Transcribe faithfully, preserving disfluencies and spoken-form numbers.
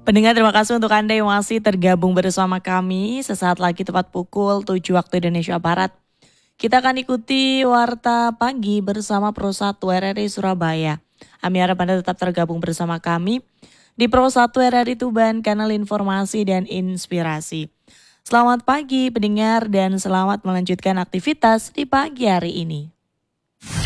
Pendengar, terima kasih untuk Anda yang masih tergabung bersama kami. Sesaat lagi tepat pukul tujuh waktu Indonesia Barat. Kita akan ikuti Warta Pagi bersama Pro satu R R I Surabaya. Kami harap Anda tetap tergabung bersama kami di Pro satu R R I Tuban, kanal informasi dan inspirasi. Selamat pagi pendengar dan selamat melanjutkan aktivitas di pagi hari ini.